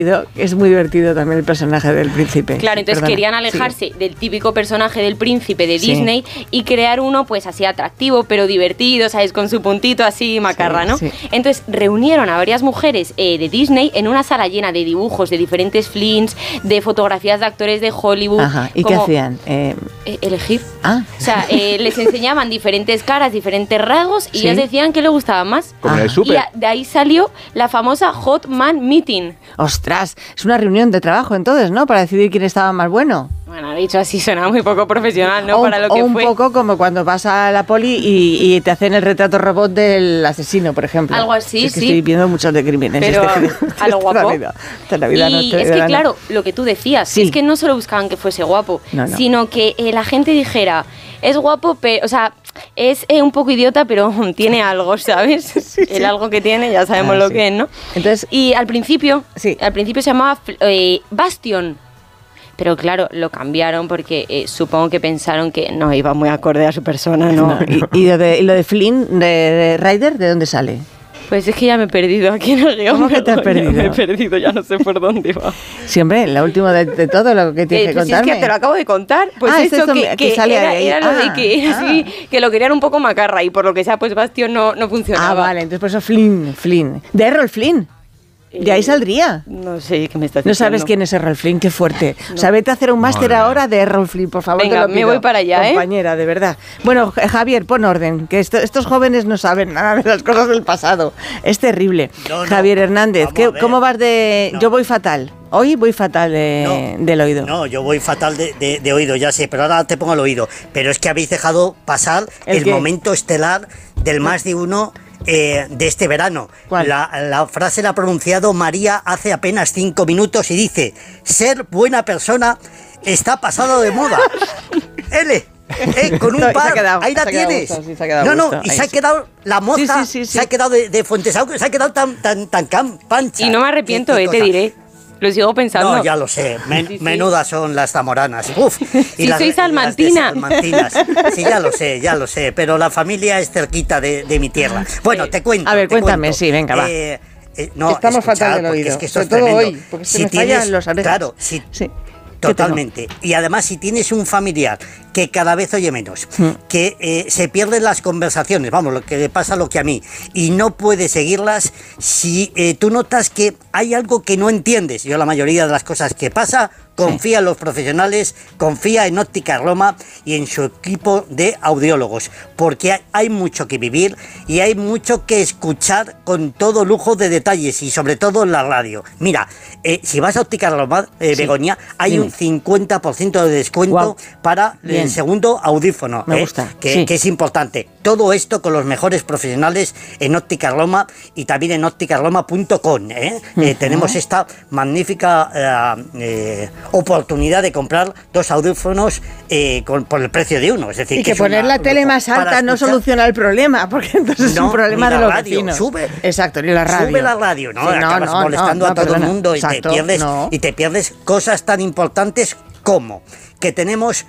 Es muy divertido también el personaje del príncipe. Claro, entonces querían alejarse del típico personaje del príncipe de Disney y crear uno pues así atractivo, pero divertido, ¿sabes? Con su puntito así macarra, ¿no? Sí. Entonces reunieron a varias mujeres de Disney en una sala llena de dibujos, de diferentes flins, de fotografías de actores de Hollywood. Ajá. ¿Y qué hacían? Elegir. Ah. O sea, les enseñaban diferentes caras, diferentes rasgos y ellos decían que les gustaba más. Y de ahí salió la famosa Hot Man Meeting. ¡Ostras! Es una reunión de trabajo entonces, ¿no? Para decidir quién estaba más bueno. Bueno, dicho así suena muy poco profesional, ¿no? Para lo que un fue. Un poco como cuando vas a la poli y te hacen el retrato robot del asesino, por ejemplo. Algo así, es que estoy viendo muchos de crímenes. Pero a lo guapo. La vida y es que, claro, lo que tú decías, es que no solo buscaban que fuese guapo, sino que la gente dijera, es guapo, pero, o sea, es un poco idiota, pero tiene algo, ¿sabes? El algo que tiene, ya sabemos lo que es, ¿no? Entonces, y al principio se llamaba Bastion. Pero claro, lo cambiaron porque supongo que pensaron que no iba muy acorde a su persona, ¿no? ¿Y lo de Flynn, de Ryder, de dónde sale? Pues es que ya me he perdido aquí en el guión. ¿Cómo que te has perdido? Me he perdido, ya no sé por dónde va. Siempre, la última de todo lo que tienes que contarme. Si es que te lo acabo de contar. Pues eso que sale era lo de que así, que lo querían un poco macarra y por lo que sea, pues Bastion no funcionaba. Ah, vale, entonces por eso Flynn. De Errol Flynn. De ahí saldría. No sé qué me estás diciendo. No sabes quién es Errol Flynn, qué fuerte. No. O sea, vete a hacer un máster ahora de Errol Flynn, por favor. Venga, me voy para allá, compañera, de verdad. Bueno, Javier, pon orden, que estos jóvenes no saben nada de las cosas del pasado. Es terrible. Javier Hernández, ¿cómo vas de...? Yo voy fatal. Hoy voy fatal del oído. No, yo voy fatal de oído, ya sé, pero ahora te pongo el oído. Pero es que habéis dejado pasar el momento estelar del más de uno... de este verano. ¿Cuál? La frase la ha pronunciado María hace apenas 5 minutos y dice: ser buena persona está pasado de moda. Con un par, ahí la tienes. Y se ha quedado la moza, se ha quedado de Fuentesauco, se ha quedado tan pancha. Y no me arrepiento, te diré. Lo sigo pensando. No, ya lo sé. Menudas son las zamoranas. Uf. Y soy salmantina. Sí, ya lo sé. Pero la familia es cerquita de mi tierra. Bueno, te cuento. A ver, cuéntame, sí, venga, va. Estamos fatal del oído. Es que esto es tremendo. Hoy, porque si me fallan los orejas. Claro, sí. Totalmente. Y además, si tienes un familiar que cada vez oye menos, que se pierden las conversaciones, vamos, lo que le pasa lo que a mí, y no puede seguirlas, si tú notas que hay algo que no entiendes, yo la mayoría de las cosas que pasa, confía en los profesionales, confía en Óptica Roma y en su equipo de audiólogos, porque hay mucho que vivir y hay mucho que escuchar con todo lujo de detalles y sobre todo en la radio. Mira, si vas a Óptica Roma, Begoña, hay un 50% de descuento para el segundo audífono. Me gusta. Que es importante. Todo esto con los mejores profesionales en Óptica Roma y también en ópticaroma.com. Tenemos esta magnífica oportunidad de comprar 2 audífonos por el precio de uno. Es decir, y que poner la tele más alta no soluciona el problema, porque entonces es un problema de los vecinos. Exacto, ni la radio. Sube la radio, ¿no? Acabas molestando a todo el mundo y te pierdes cosas tan importantes como que tenemos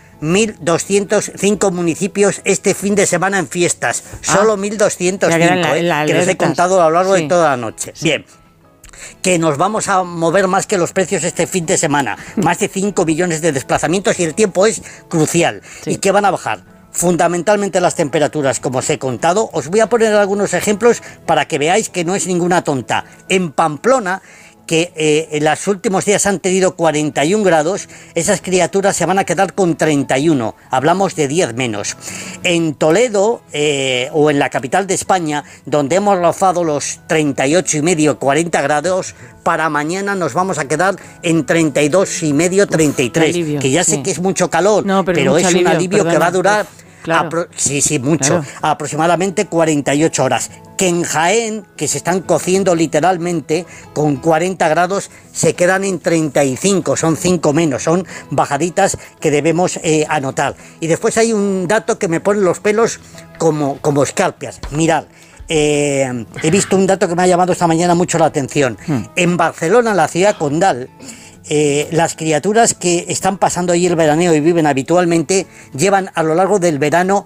1.205 municipios este fin de semana en fiestas. Solo 1.205, que les he contado a lo largo de toda la noche. Bien. Que nos vamos a mover más que los precios este fin de semana. Más de 5 millones de desplazamientos y el tiempo es crucial. ¿Y qué van a bajar? Fundamentalmente las temperaturas, como os he contado. Os voy a poner algunos ejemplos para que veáis que no es ninguna tonta. En Pamplona, que en los últimos días han tenido 41 grados, esas criaturas se van a quedar con 31, hablamos de 10 menos. En Toledo, o en la capital de España, donde hemos rozado los 38,5, 40 grados, para mañana nos vamos a quedar en 32,5, 33, alivio, que ya sé que es mucho calor, pero es un alivio que va a durar... Claro. Mucho. Claro. Aproximadamente 48 horas. Que en Jaén, que se están cociendo literalmente, con 40 grados, se quedan en 35, son 5 menos, son bajaditas que debemos anotar. Y después hay un dato que me pone los pelos como escarpias. Mirad. He visto un dato que me ha llamado esta mañana mucho la atención. En Barcelona, la ciudad condal, las criaturas que están pasando allí el veraneo y viven habitualmente llevan a lo largo del verano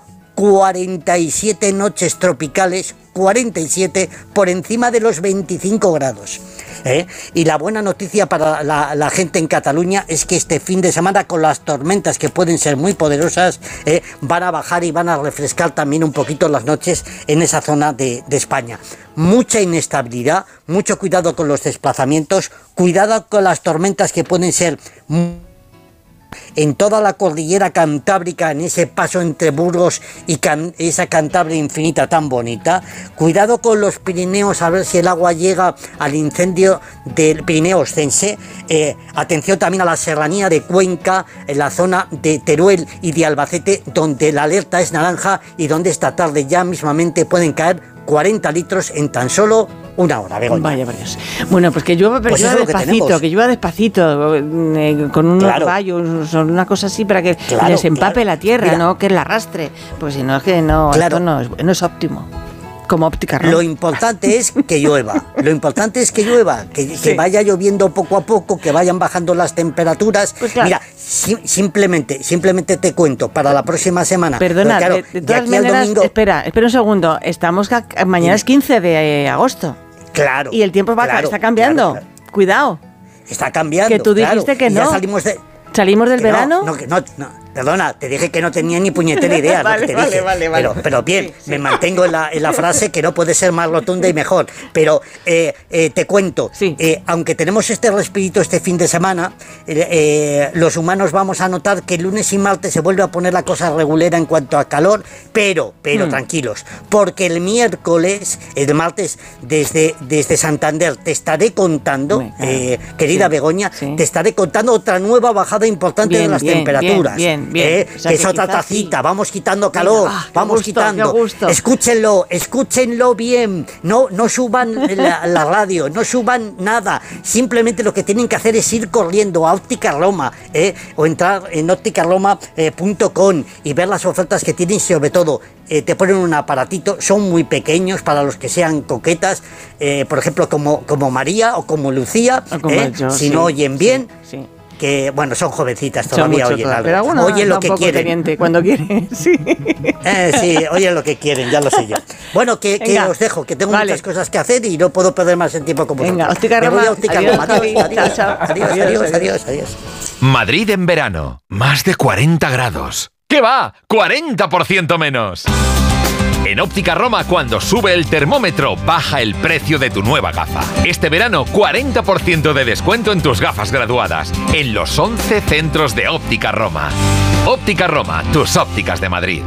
47 noches tropicales, 47 por encima de los 25 grados. Y la buena noticia para la gente en Cataluña es que este fin de semana, con las tormentas que pueden ser muy poderosas, van a bajar y van a refrescar también un poquito las noches en esa zona de España. Mucha inestabilidad, mucho cuidado con los desplazamientos, cuidado con las tormentas que pueden ser en toda la cordillera cantábrica, en ese paso entre Burgos y esa Cantabria infinita tan bonita. Cuidado con los Pirineos, a ver si el agua llega al incendio del Pirineo Ostense. Atención también a la serranía de Cuenca, en la zona de Teruel y de Albacete, donde la alerta es naranja y donde esta tarde ya mismamente pueden caer 40 litros en tan solo una hora, Begoña. Vaya, varios. Bueno, pues que llueva, pero pues que llueva despacito, con unos rayos, una cosa así, para que les empape la tierra, mira, no que la arrastre, pues si no es que no, esto no es óptimo. Como Óptica Roma. Lo importante es que llueva, que vaya lloviendo poco a poco, que vayan bajando las temperaturas. Pues claro. Mira, simplemente te cuento, para la próxima semana. Perdona, claro, de todas maneras, domingo, espera un segundo, mañana es 15 de agosto. Claro. Y el tiempo está cambiando, claro. Cuidado. Está cambiando, que tú dijiste que no. Ya ¿Salimos del verano? No, perdona, te dije que no tenía ni puñetera idea. Vale. Pero bien, sí. Me mantengo en la frase, que no puede ser más rotunda y mejor. Pero te cuento, sí. Aunque tenemos este respirito este fin de semana, los humanos vamos a notar que el lunes y martes se vuelve a poner la cosa regulera en cuanto a calor, pero tranquilos, porque el martes, desde Santander, te estaré contando, querida Begoña, te estaré contando otra nueva bajada importante de las temperaturas. Bien. O sea, que es otra tacita, vamos quitando calor, vamos quitando. Escúchenlo bien, no suban la radio, no suban nada, simplemente lo que tienen que hacer es ir corriendo a Óptica Roma, o entrar en opticaroma.com y ver las ofertas que tienen. Sobre todo, te ponen un aparatito, son muy pequeños para los que sean coquetas, por ejemplo, como María o como Lucía, si no oyen bien. Sí. Que, bueno, son jovencitas todavía, oyen algo. Pero bueno, oyen lo que quieren. Cuando quieren, sí. Sí, oyen lo que quieren, ya lo sé yo. Bueno, que os dejo, que tengo muchas cosas que hacer y no puedo perder más el tiempo como vosotros. Venga, Óptica Roma. Adiós. Madrid en verano, más de 40 grados. ¿Qué va? ¡40% menos! En Óptica Roma, cuando sube el termómetro, baja el precio de tu nueva gafa. Este verano, 40% de descuento en tus gafas graduadas, en los 11 centros de Óptica Roma. Óptica Roma, tus ópticas de Madrid.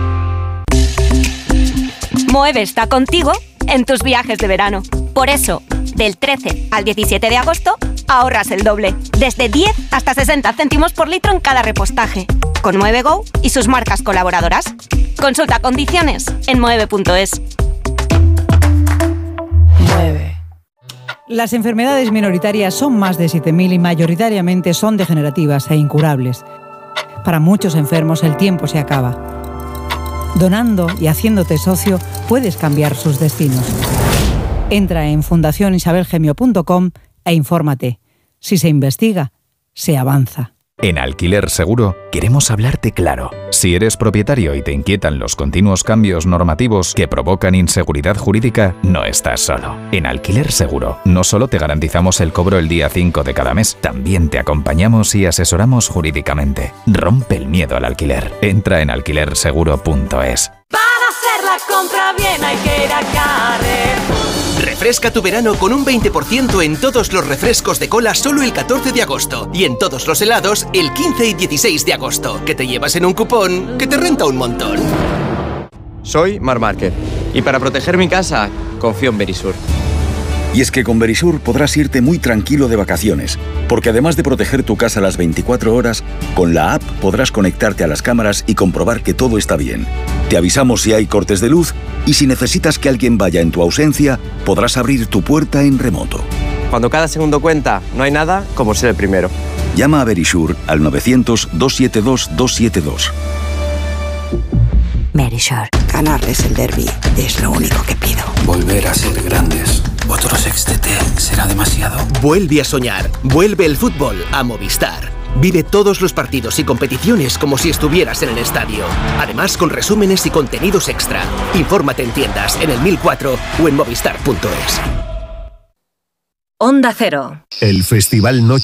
Moeve está contigo en tus viajes de verano. Por eso, del 13 al 17 de agosto, ahorras el doble. Desde 10 hasta 60 céntimos por litro en cada repostaje. Con Moeve Go y sus marcas colaboradoras. Consulta condiciones en moeve.es. Moeve. Las enfermedades minoritarias son más de 7.000 y mayoritariamente son degenerativas e incurables. Para muchos enfermos el tiempo se acaba. Donando y haciéndote socio puedes cambiar sus destinos. Entra en fundacionisabelgemio.com e infórmate. Si se investiga, se avanza. En Alquiler Seguro queremos hablarte claro. Si eres propietario y te inquietan los continuos cambios normativos que provocan inseguridad jurídica, no estás solo. En Alquiler Seguro no solo te garantizamos el cobro el día 5 de cada mes, también te acompañamos y asesoramos jurídicamente. Rompe el miedo al alquiler. Entra en alquilerseguro.es. Para hacer la compra bien hay que ir a Carrefour. Refresca tu verano con un 20% en todos los refrescos de cola solo el 14 de agosto y en todos los helados el 15 y 16 de agosto, que te llevas en un cupón que te renta un montón. Soy Marc Márquez y para proteger mi casa confío en Verisur. Y es que con Verisur podrás irte muy tranquilo de vacaciones, porque además de proteger tu casa las 24 horas, con la app podrás conectarte a las cámaras y comprobar que todo está bien. Te avisamos si hay cortes de luz y si necesitas que alguien vaya en tu ausencia, podrás abrir tu puerta en remoto. Cuando cada segundo cuenta, no hay nada como ser el primero. Llama a Verisur al 900-272-272. Verisur. Ganarles el derbi es lo único que pido. Volver a ser grandes. Otro sextete será demasiado. Vuelve a soñar. Vuelve el fútbol a Movistar. Vive todos los partidos y competiciones como si estuvieras en el estadio. Además, con resúmenes y contenidos extra. Infórmate en tiendas, en el 1004 o en movistar.es. Onda Cero. El Festival Noche